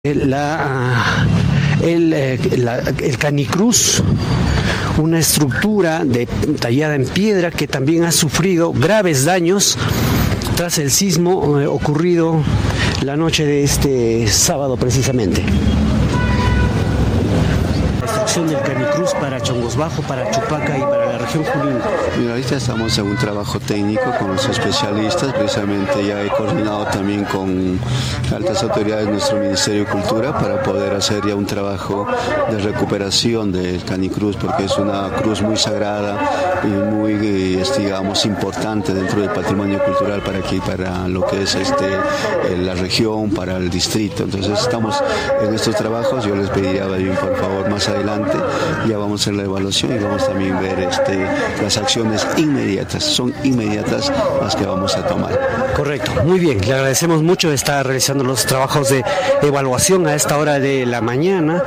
el Canicruz, una estructura tallada en piedra que también ha sufrido graves daños tras el sismo ocurrido la noche de este sábado precisamente. La extracción del Canicruz para Chongos Bajo, para Chupaca y para la región Junín. Mira, ahorita estamos en un trabajo técnico con los especialistas, precisamente ya he coordinado también con altas autoridades de nuestro Ministerio de Cultura para poder hacer ya un trabajo de recuperación del Canicruz, porque es una cruz muy sagrada y muy, digamos, importante dentro del patrimonio cultural para lo que es la región, para el distrito. Entonces estamos en estos trabajos. Yo les pediría, por favor, más adelante ya vamos a hacer la evaluación y vamos también a ver las acciones inmediatas. Son inmediatas las que vamos a tomar. Correcto, muy bien, le agradecemos mucho. Está realizando los trabajos de evaluación a esta hora de la mañana.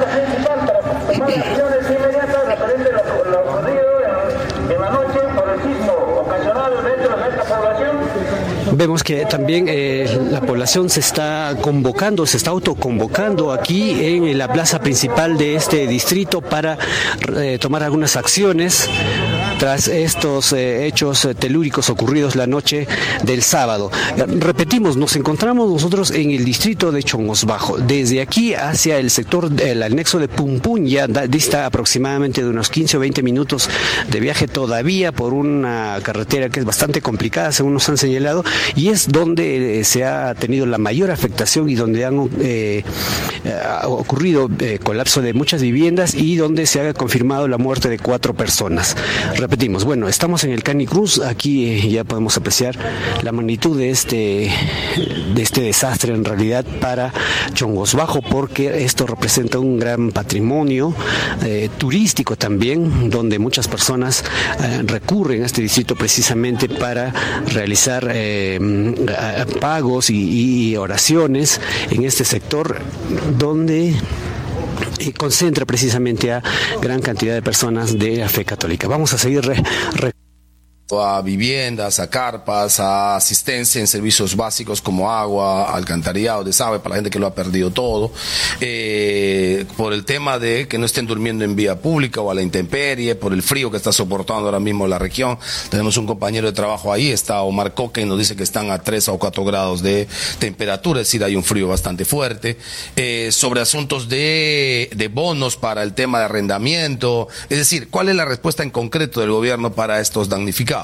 Vemos que también la población se está autoconvocando aquí en la plaza principal de este distrito para tomar algunas acciones tras estos hechos telúricos ocurridos la noche del sábado. Repetimos, nos encontramos nosotros en el distrito de Chongos Bajo. Desde aquí hacia el sector, el anexo de Pumpún, ya dista aproximadamente de unos 15 o 20 minutos de viaje todavía por una carretera que es bastante complicada, según nos han señalado, y es donde se ha tenido la mayor afectación y donde han ocurrido colapso de muchas viviendas y donde se ha confirmado la muerte de 4 personas. Repetimos, bueno, estamos en el Canicruz, aquí ya podemos apreciar la magnitud de este desastre en realidad para Chongos Bajo, porque esto representa un gran patrimonio turístico también, donde muchas personas recurren a este distrito precisamente para realizar pagos y oraciones en este sector donde concentra precisamente a gran cantidad de personas de la fe católica. Vamos a seguir a viviendas, a carpas, a asistencia en servicios básicos como agua, alcantarillado, desagüe para la gente que lo ha perdido todo, por el tema de que no estén durmiendo en vía pública o a la intemperie, por el frío que está soportando ahora mismo la región. Tenemos un compañero de trabajo ahí, está Omar Coque, y nos dice que están a 3 o 4 grados de temperatura, es decir, hay un frío bastante fuerte. Sobre asuntos de bonos para el tema de arrendamiento, es decir, ¿cuál es la respuesta en concreto del gobierno para estos damnificados?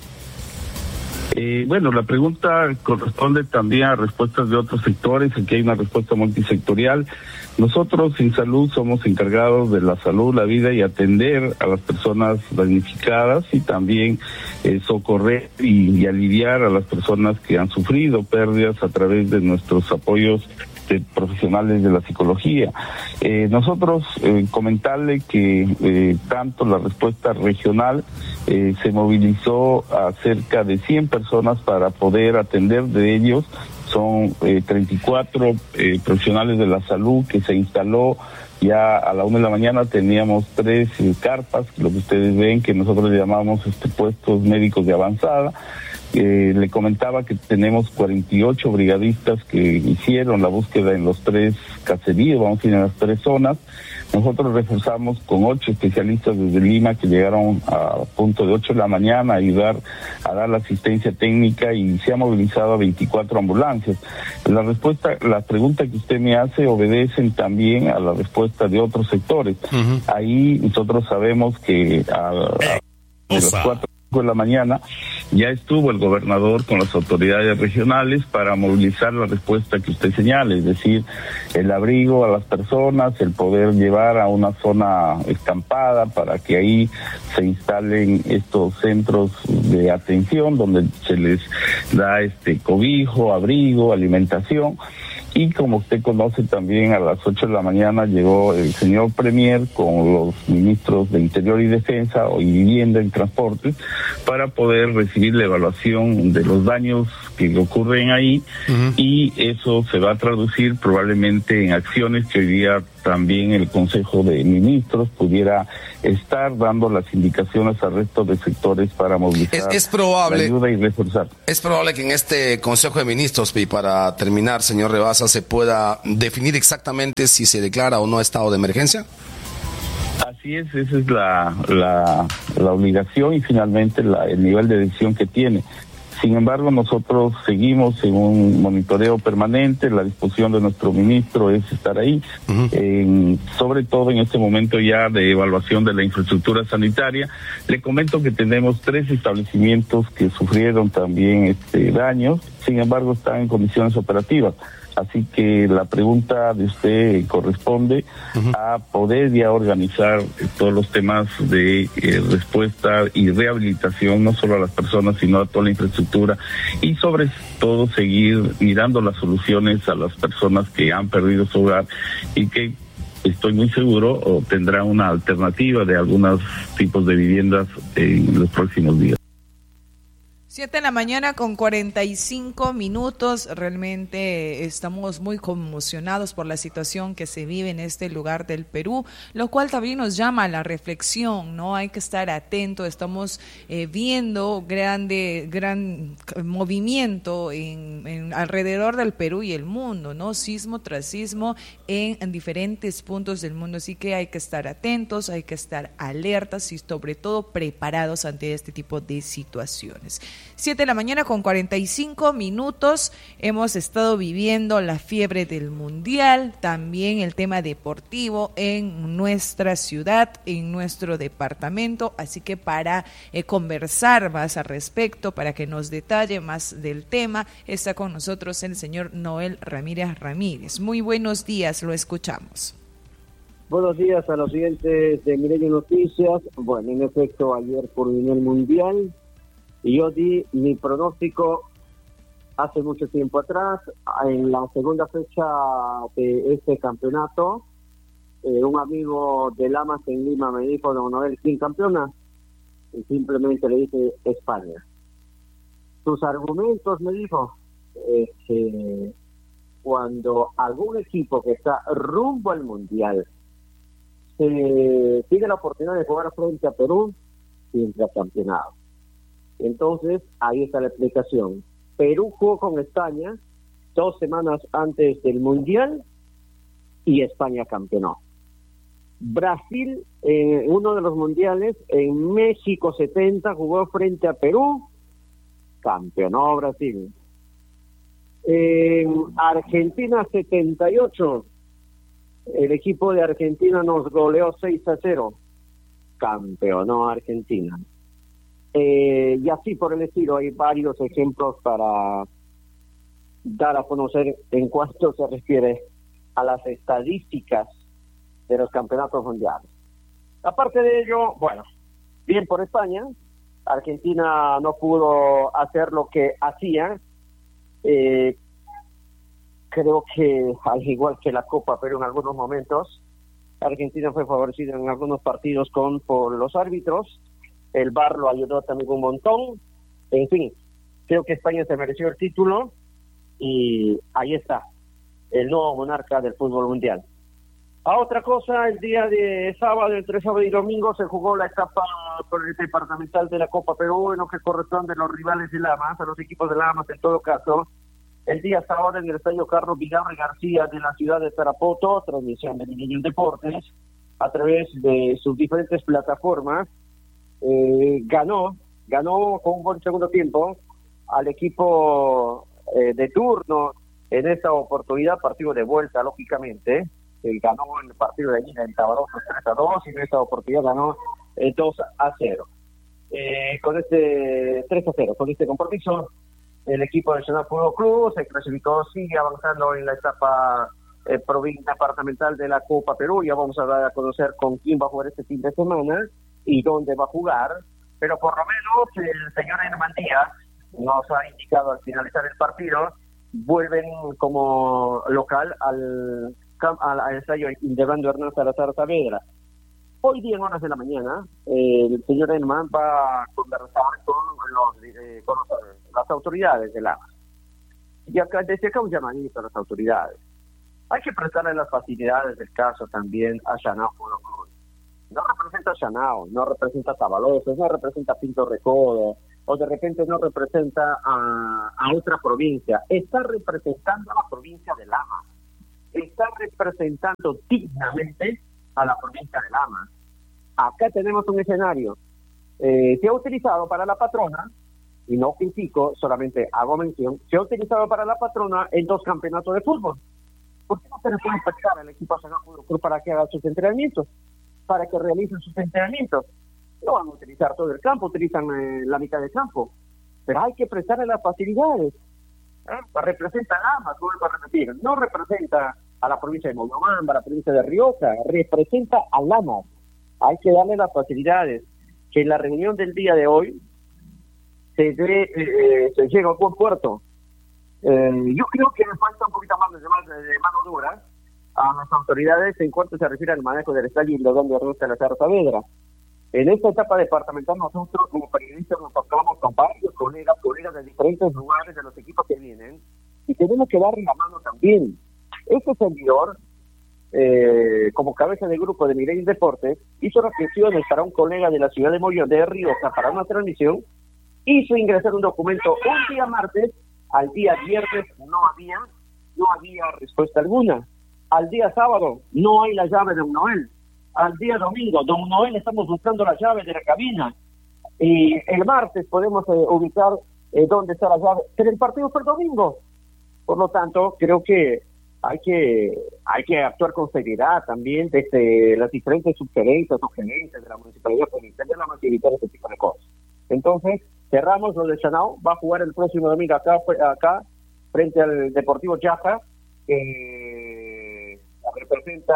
Bueno, la pregunta corresponde también a respuestas de otros sectores. Aquí hay una respuesta multisectorial. Nosotros en salud somos encargados de la salud, la vida y atender a las personas damnificadas y también socorrer y aliviar a las personas que han sufrido pérdidas a través de nuestros apoyos de profesionales de la psicología. Nosotros comentarle que tanto la respuesta regional se movilizó a cerca de 100 personas para poder atender. De ellos son 34 profesionales de la salud que se instaló. Ya a la 1 de la mañana teníamos 3 carpas, lo que ustedes ven que nosotros le llamamos puestos médicos de avanzada. Le comentaba que tenemos 48 brigadistas que hicieron la búsqueda en los 3 caseríos, vamos a ir en las 3 zonas. Nosotros reforzamos con 8 especialistas desde Lima que llegaron a punto de 8 de la mañana a ayudar a dar la asistencia técnica y se ha movilizado a 24 ambulancias. La pregunta que usted me hace obedecen también a la respuesta de otros sectores. Uh-huh. Ahí nosotros sabemos que a las 4 de la mañana ya estuvo el gobernador con las autoridades regionales para movilizar la respuesta que usted señala, es decir, el abrigo a las personas, el poder llevar a una zona escampada para que ahí se instalen estos centros de atención donde se les da cobijo, abrigo, alimentación. Y como usted conoce también, a las 8 de la mañana llegó el señor Premier con los ministros de Interior y Defensa y Vivienda y Transportes para poder recibir la evaluación de los daños que ocurren ahí. Uh-huh. Y eso se va a traducir probablemente en acciones que hoy día también el Consejo de Ministros pudiera estar dando las indicaciones al resto de sectores para movilizar es probable, la ayuda y reforzar. Es probable que en este Consejo de Ministros, y para terminar, señor Rebasa, se pueda definir exactamente si se declara o no estado de emergencia. Así es, esa es la obligación y finalmente el nivel de decisión que tiene. Sin embargo, nosotros seguimos en un monitoreo permanente. La disposición de nuestro ministro es estar ahí, sobre todo en este momento ya de evaluación de la infraestructura sanitaria. Le comento que tenemos 3 establecimientos que sufrieron también daños, sin embargo están en condiciones operativas. Así que la pregunta de usted corresponde a poder ya organizar todos los temas de respuesta y rehabilitación, no solo a las personas, sino a toda la infraestructura, y sobre todo seguir mirando las soluciones a las personas que han perdido su hogar y que estoy muy seguro tendrán una alternativa de algunos tipos de viviendas en los próximos días. 7:45 a.m. Realmente estamos muy conmocionados por la situación que se vive en este lugar del Perú, lo cual también nos llama a la reflexión, ¿no? Hay que estar atento. Estamos viendo gran movimiento en alrededor del Perú y el mundo, ¿no? Sismo tras sismo en diferentes puntos del mundo. Así que hay que estar atentos, hay que estar alertas y sobre todo preparados ante este tipo de situaciones. 7:45 a.m. Hemos estado viviendo la fiebre del mundial, también el tema deportivo en nuestra ciudad, en nuestro departamento. Así que para conversar más al respecto, para que nos detalle más del tema, está con nosotros el señor Noel Ramírez. Muy buenos días, lo escuchamos. Buenos días a los oyentes de Milenio Noticias. Bueno, en efecto, ayer culminó el mundial. Y yo di mi pronóstico hace mucho tiempo atrás, en la segunda fecha de este campeonato. Un amigo de Lamas en Lima me dijo: don Noel, ¿quién campeona? Y simplemente le dije: España. Sus argumentos, me dijo, que cuando algún equipo que está rumbo al mundial tiene la oportunidad de jugar frente a Perú, siempre ha campeonado. Entonces, ahí está la explicación. Perú jugó con España 2 semanas antes del Mundial y España campeonó. Brasil, uno de los mundiales, en México 70, jugó frente a Perú, campeonó Brasil. En Argentina 78, el equipo de Argentina nos goleó 6-0, campeonó Argentina. Y así por el estilo, hay varios ejemplos para dar a conocer en cuanto se refiere a las estadísticas de los campeonatos mundiales. Aparte de ello, bueno, bien por España. Argentina no pudo hacer lo que hacía. Creo que al igual que la Copa Perú en algunos momentos, Argentina fue favorecida en algunos partidos por los árbitros. El VAR lo ayudó también un montón. En fin, creo que España se mereció el título y ahí está, el nuevo monarca del fútbol mundial. A otra cosa, el día de sábado, entre sábado y domingo, se jugó la etapa por el departamental de la Copa Perú, en lo que corresponde a los rivales de Lamas, a los equipos de Lamas en todo caso. El día sábado en el estadio Carlos Vigarre García de la ciudad de Tarapoto, transmisión de Milenio Deportes, a través de sus diferentes plataformas. Ganó con un buen segundo tiempo al equipo de turno en esta oportunidad, partido de vuelta lógicamente. Ganó el partido de ida en Tabaroso 3-2 y en esta oportunidad ganó 2-0. Con este 3-0, con este compromiso, el equipo Nacional Fútbol Club se clasificó, sigue avanzando en la etapa departamental de la Copa Perú. Ya vamos a dar a conocer con quién va a jugar este fin de semana y dónde va a jugar, pero por lo menos el señor Herman Díaz nos ha indicado al finalizar el partido, vuelven como local al estadio Ildebrando Hernán Salazar Saavedra. Hoy día en horas de la mañana, el señor Herman va a conversar con las autoridades de Lamas. Y acá, desde acá un llamadito a las autoridades. hay que prestarle las facilidades del caso también a Chanao Fútbol Club. No representa a Chanao, no representa a Tabalosos, no representa a Pinto Recodo, o de repente no representa a otra provincia. Está representando a la provincia de Lama. Está representando dignamente a la provincia de Lama. Acá tenemos un escenario. Se ha utilizado para la patrona, y no critico, solamente hago mención, se ha utilizado para la patrona en 2 campeonatos de fútbol. ¿Por qué no se le puede prestar al equipo Chanao Fútbol Club para que haga sus entrenamientos? Para que realicen sus entrenamientos. No van a utilizar todo el campo, utilizan la mitad del campo. Pero hay que prestarle las facilidades. Representa a Lama, vuelvo a repetir. No representa a la provincia de Moyobamba, a la provincia de Rioja, representa a Lama. Hay que darle las facilidades. Que en la reunión del día de hoy se llega a un buen puerto. Yo creo que le falta un poquito más de mano dura a las autoridades en cuanto se refiere al manejo del estadio Hidrogón de Ernesto Salazar Saavedra. En esta etapa departamental nosotros como periodistas nos tocamos con varios colegas de diferentes lugares de los equipos que vienen y tenemos que darle la mano también. Este servidor, como cabeza de grupo de Milenio Deportes, hizo reflexiones para un colega de la ciudad de Mollón de Rioja para una transmisión, hizo ingresar un documento un día martes, al día viernes no había respuesta alguna. Al día sábado no hay la llave de Don Noel. Al día domingo, Don Noel, estamos buscando la llave de la cabina. Y el martes podemos ubicar dónde está la llave, pero el partido fue el domingo. Por lo tanto, creo que hay que actuar con seriedad también desde las diferentes sugerencias de la municipalidad para intentar evitar ese tipo de cosas. Entonces, cerramos lo de Chanao, va a jugar el próximo domingo acá frente al Deportivo Yaja, representa,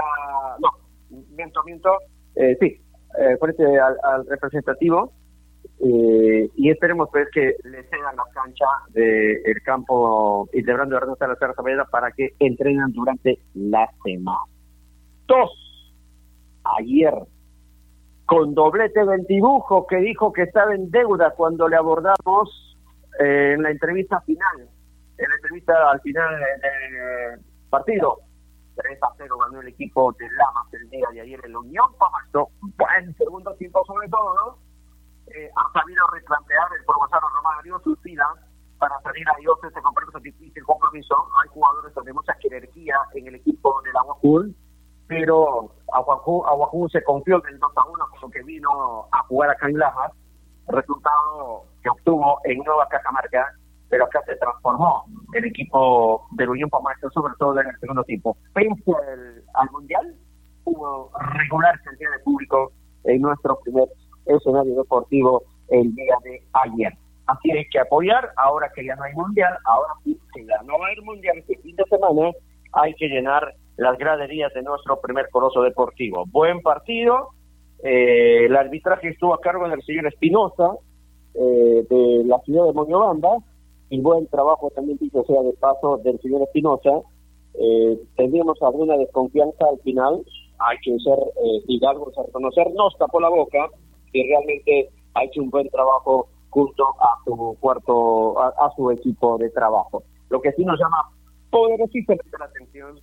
frente al representativo, y esperemos pues que le cedan la cancha del campo Hildebrando Ernesto Salazar Saavedra para que entrenen durante la semana. 2, ayer, con doblete del Dibujo, que dijo que estaba en deuda cuando le abordamos en la entrevista final, al final del partido. 3-0 ganó el equipo de Lamas el día de ayer en la Unión Pasto. Buen segundo tiempo sobre todo, ¿no? Ha sabido replantear el profesor Romario sus filas para salir a Dios ese difícil compromiso. Hay jugadores de mucha jerarquía en el equipo del Aguajul, pero Aguajul se confió del 2-1 con lo que vino a jugar acá en Lamas, resultado que obtuvo en Nueva Cajamarca, pero acá se transformó el equipo del Unión Pasto, sobre todo en el segundo tiempo. Pese al Mundial, hubo regular cantidad de público en nuestro primer escenario deportivo el día de ayer. Así hay que apoyar, ahora que ya no hay Mundial, ahora sí que ya no va a haber Mundial este fin de semana, hay que llenar las graderías de nuestro primer coloso deportivo. Buen partido, el arbitraje estuvo a cargo del señor Espinosa, de la ciudad de Moyobamba, y buen trabajo también, dicho sea de paso, del señor Espinosa. Teníamos alguna desconfianza al final, hay que ser hidalgos a reconocer, nos tapó la boca y realmente ha hecho un buen trabajo junto a a su equipo de trabajo. Lo que sí nos llama poderosísimamente la atención,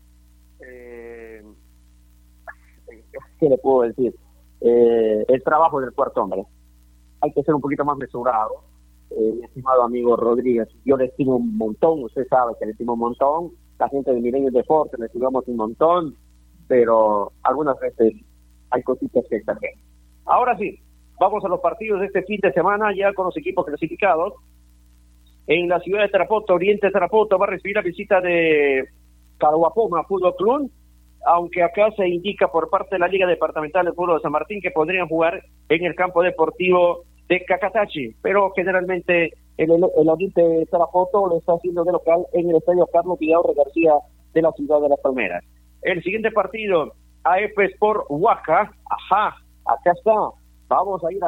¿qué le puedo decir? El trabajo del cuarto hombre. Hay que ser un poquito más mesurado. Mi estimado amigo Rodríguez, yo le estimo un montón, usted sabe que le estimo un montón, la gente de Milenio Deportes le estimamos un montón, pero algunas veces hay cositas que exageran. Ahora sí, vamos a los partidos de este fin de semana, ya con los equipos clasificados. En la ciudad de Tarapoto, Oriente Tarapoto va a recibir la visita de Caruapoma Fútbol Club, aunque acá se indica por parte de la Liga Departamental de Fútbol de San Martín que podrían jugar en el campo deportivo de Cacatachi, pero generalmente el Oriente Tarapoto lo está haciendo de local en el estadio Carlos Vidaurre García de la ciudad de Las Palmeras. El siguiente partido, AF Sport Huaca, acá está, vamos a ir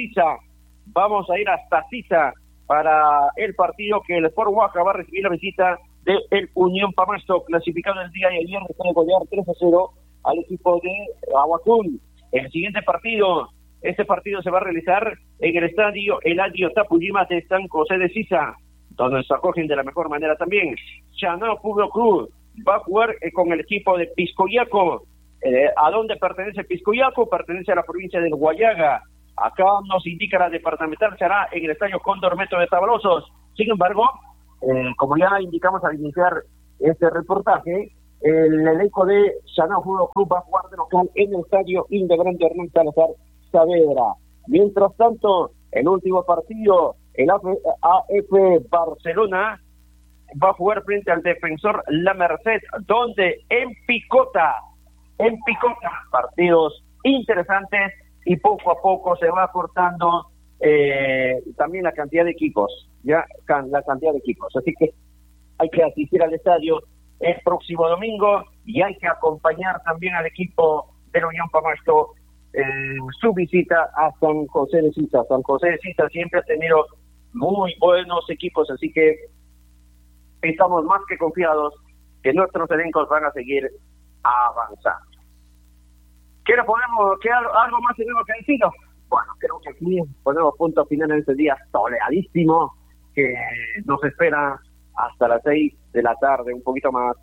hasta Sisa para el partido que el Sport Huaca va a recibir la visita de el Unión Pasto, clasificado el día de ayer después de golear 3-0 al equipo de Aguacul. El siguiente partido, este partido se va a realizar en el estadio Eladio Tapujima de San José de Sisa, donde se acogen de la mejor manera también Chanao Fútbol Club va a jugar con el equipo de Piscoyaco. ¿A dónde pertenece Piscoyaco? Pertenece a la provincia del Guayaga. Acá nos indica la departamental, será en el estadio Cóndor Metro de Tabalosos. Sin embargo, como ya indicamos al iniciar este reportaje, el elenco de Sanao Fútbol Club va a jugar de local en el estadio Indegrande Hernán Salazar Saavedra. Mientras tanto, el último partido, el AF Barcelona va a jugar frente al Defensor La Merced, donde en Picota, partidos interesantes, y poco a poco se va acortando también la cantidad de equipos, así que hay que asistir al estadio el próximo domingo y hay que acompañar también al equipo de la Unión Pamasto su visita a San José de Sisa. San José de Sisa siempre ha tenido muy buenos equipos, así que estamos más que confiados que nuestros elencos van a seguir avanzando. ¿Algo más tenemos que decir? Bueno, creo que aquí ponemos punto final en este día soleadísimo que nos espera hasta las 6 de la tarde, un poquito más,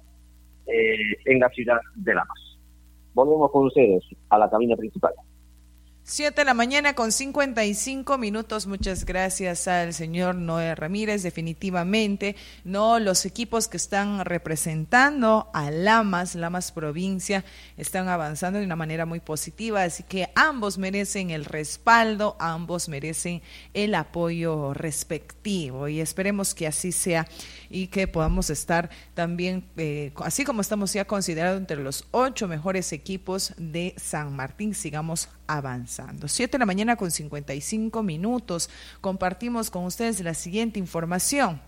en la ciudad de La Paz. Volvemos con ustedes a la cabina principal. 7 de la mañana con 55 minutos. Muchas gracias al señor Noé Ramírez. Definitivamente, no, los equipos que están representando a Lamas provincia, están avanzando de una manera muy positiva, así que ambos merecen el respaldo, ambos merecen el apoyo respectivo y esperemos que así sea y que podamos estar también, así como estamos ya considerados entre los 8 mejores equipos de San Martín, sigamos avanzando. 7 de la mañana con 55 minutos. Compartimos con ustedes la siguiente información.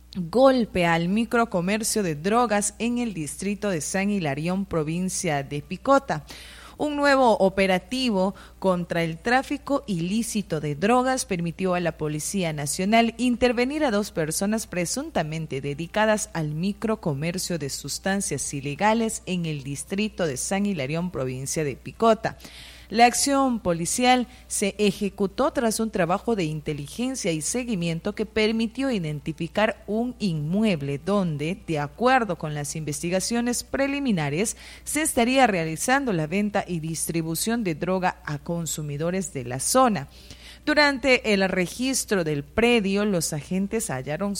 Golpe al microcomercio de drogas en el distrito de San Hilarión, provincia de Picota. Un nuevo operativo contra el tráfico ilícito de drogas permitió a la Policía Nacional intervenir a 2 personas presuntamente dedicadas al microcomercio de sustancias ilegales en el distrito de San Hilarión, provincia de Picota. La acción policial se ejecutó tras un trabajo de inteligencia y seguimiento que permitió identificar un inmueble donde, de acuerdo con las investigaciones preliminares, se estaría realizando la venta y distribución de droga a consumidores de la zona. Durante el registro del predio, los agentes hallaron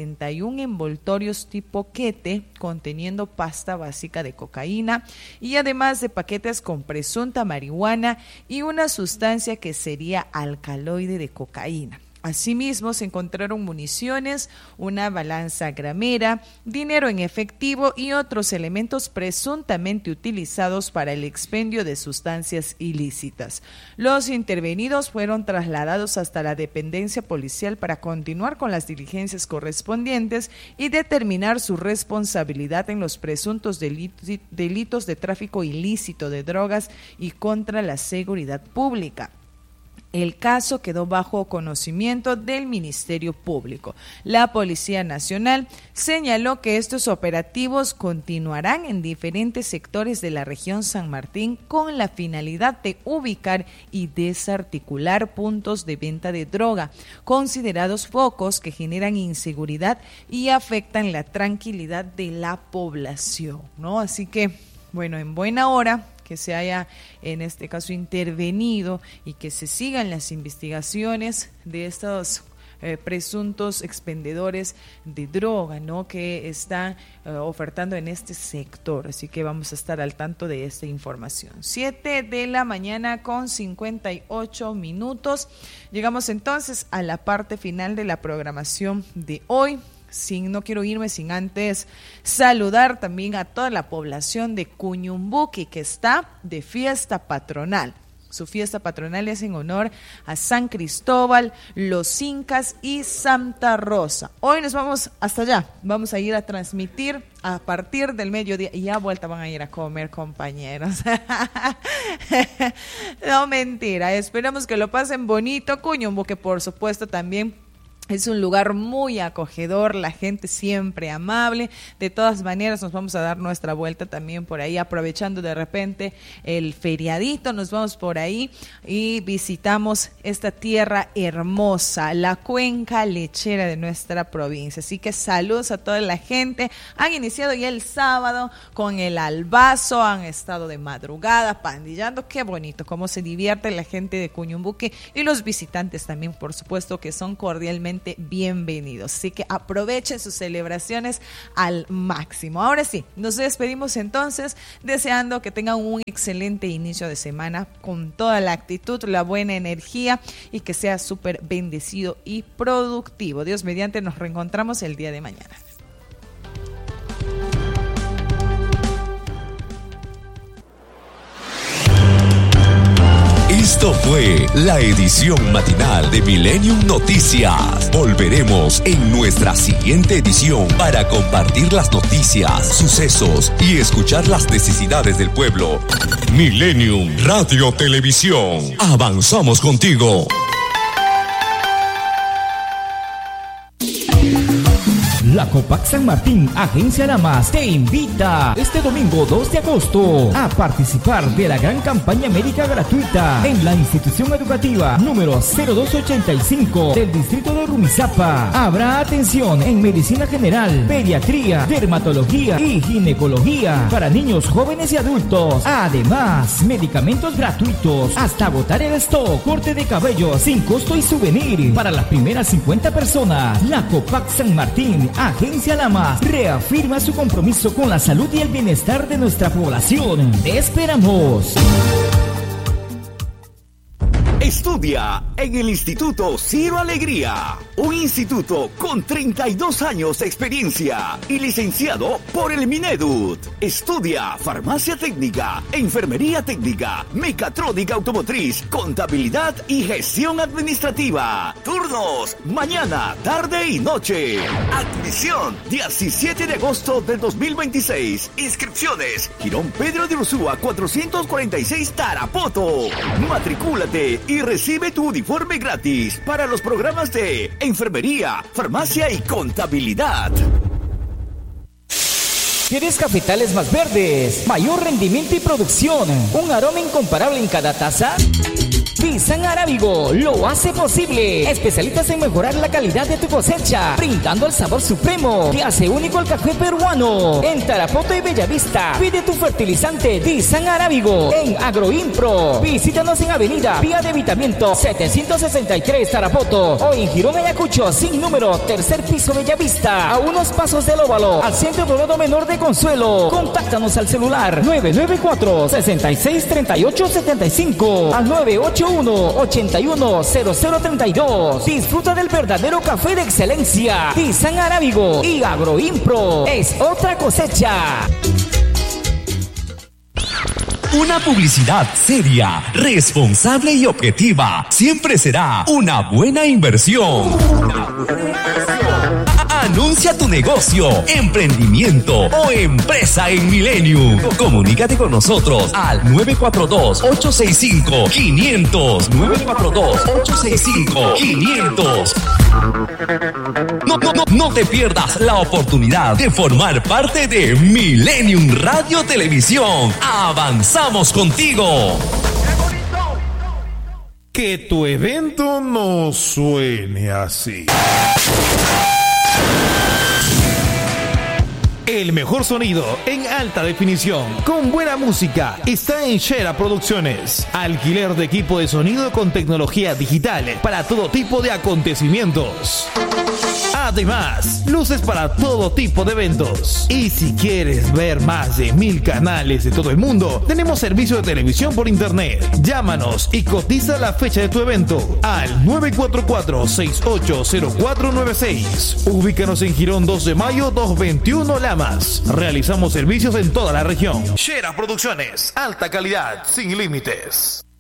71 envoltorios tipo quete conteniendo pasta básica de cocaína y además de paquetes con presunta marihuana y una sustancia que sería alcaloide de cocaína. Asimismo, se encontraron municiones, una balanza gramera, dinero en efectivo y otros elementos presuntamente utilizados para el expendio de sustancias ilícitas. Los intervenidos fueron trasladados hasta la dependencia policial para continuar con las diligencias correspondientes y determinar su responsabilidad en los presuntos delitos de tráfico ilícito de drogas y contra la seguridad pública. El caso quedó bajo conocimiento del Ministerio Público. La Policía Nacional señaló que estos operativos continuarán en diferentes sectores de la región San Martín con la finalidad de ubicar y desarticular puntos de venta de droga, considerados focos que generan inseguridad y afectan la tranquilidad de la población, ¿no? Así que, bueno, en buena hora que se haya en este caso intervenido y que se sigan las investigaciones de estos presuntos expendedores de droga, ¿no?, que están ofertando en este sector. Así que vamos a estar al tanto de esta información. 7 de la mañana con 58 minutos. Llegamos entonces a la parte final de la programación de hoy. No quiero irme sin antes saludar también a toda la población de Cuñumbuqui, que está de fiesta patronal. Su fiesta patronal es en honor a San Cristóbal, los Incas y Santa Rosa. Hoy nos vamos hasta allá. Vamos a ir a transmitir a partir del mediodía y ya vuelta van a ir a comer, compañeros. No, mentira. Esperamos que lo pasen bonito. Cuñumbuqui, por supuesto, también Es un lugar muy acogedor, la gente siempre amable. De todas maneras, nos vamos a dar nuestra vuelta también por ahí, aprovechando de repente el feriadito, nos vamos por ahí y visitamos esta tierra hermosa, la cuenca lechera de nuestra provincia. Así que saludos a toda la gente. Han iniciado ya el sábado con el albazo, han estado de madrugada pandillando. Qué bonito, cómo se divierte la gente de Cuñumbuque y los visitantes también, por supuesto, que son cordialmente bienvenidos. Así que aprovechen sus celebraciones al máximo. Ahora sí, nos despedimos entonces, deseando que tengan un excelente inicio de semana con toda la actitud, la buena energía y que sea súper bendecido y productivo. Dios mediante, nos reencontramos el día de mañana. Esto fue la edición matinal de Millennium Noticias. Volveremos en nuestra siguiente edición para compartir las noticias, sucesos y escuchar las necesidades del pueblo. Millennium Radio Televisión. Avanzamos contigo. La Copac San Martín, Agencia La Más, te invita este domingo 2 de agosto a participar de la gran campaña médica gratuita en la institución educativa número 0285 del distrito de Rumizápa. Habrá atención en medicina general, pediatría, dermatología y ginecología para niños, jóvenes y adultos. Además, medicamentos gratuitos hasta agotar el stock, corte de cabello sin costo y souvenir para las primeras 50 personas. La Copac San Martín, Agencia La Más, reafirma su compromiso con la salud y el bienestar de nuestra población. ¡Te esperamos! Estudia en el Instituto Ciro Alegría, un instituto con 32 años de experiencia y licenciado por el Minedut. Estudia farmacia técnica, enfermería técnica, mecatrónica automotriz, contabilidad y gestión administrativa. Turnos, mañana, tarde y noche. Admisión, 17 de agosto del 2026. Inscripciones, Girón Pedro de Ursúa 446 Tarapoto. Matricúlate y recibe tu uniforme gratis para los programas de enfermería, farmacia y contabilidad. ¿Quieres cafetales más verdes, mayor rendimiento y producción, un aroma incomparable en cada taza? Dizan Arábigo lo hace posible. Especialistas en mejorar la calidad de tu cosecha, brindando el sabor supremo que hace único el café peruano. En Tarapoto y Bellavista, pide tu fertilizante Dizan Arábigo en Agroimpro. Visítanos en Avenida Vía de Evitamiento 763 Tarapoto o en Girón Ayacucho sin número, tercer piso Bellavista, a unos pasos del Óvalo, al Centro Dorado Menor de Consuelo. Contáctanos al celular 994-663875 al 981-810032. Disfruta del verdadero café de excelencia. Dizan Arábigo y Agroimpro es otra cosecha. Una publicidad seria, responsable y objetiva siempre será una buena inversión. Anuncia tu negocio, emprendimiento o empresa en Millennium. Comunícate con nosotros al 942-865-500. 942-865-500. No te pierdas la oportunidad de formar parte de Millennium Radio Televisión. Avanzamos contigo. Que tu evento no suene así. El mejor sonido en alta definición, con buena música, está en Shera Producciones. Alquiler de equipo de sonido con tecnología digital para todo tipo de acontecimientos. Además, luces para todo tipo de eventos. Y si quieres ver más de 1000 canales de todo el mundo, tenemos servicio de televisión por internet. Llámanos y cotiza la fecha de tu evento al 944-680496. Ubícanos en Girón 2 de Mayo 221 Lamas. Realizamos servicios en toda la región. Shera Producciones, alta calidad, sin límites.